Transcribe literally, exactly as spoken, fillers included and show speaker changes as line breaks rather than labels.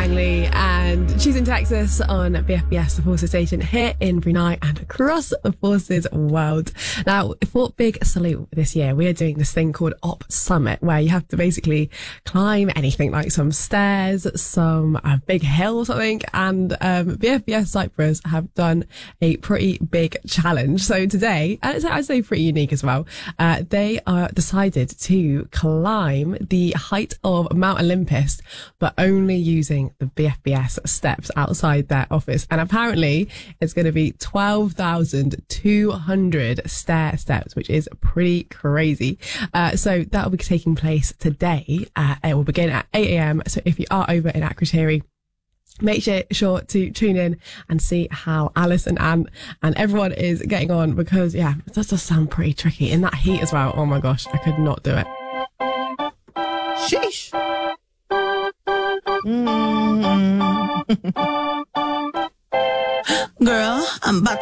Langley, and she's in Texas on B F B S, the Forces Station, here in Brunei and across the Forces world. Now, for Big Salute this year, we are doing this thing called Op Summit, where you have to basically climb anything like some stairs, some uh, big hill or something, and um, B F B S Cyprus have done a pretty big challenge. So today, and it's, I'd say pretty unique as well, uh, they are decided to climb the height of Mount Olympus, but only using the B F B S steps outside their office. And apparently it's going to be twelve thousand two hundred stair steps, which is pretty crazy. Uh, so that will be taking place today. Uh, it will begin at eight a.m. So if you are over in Akrotiri, make sure, sure to tune in and see how Alice and Ant and everyone is getting on, because yeah, it does just sound pretty tricky in that heat as well. Oh my gosh, I could not do it.
Sheesh. Mm. Girl, I'm about to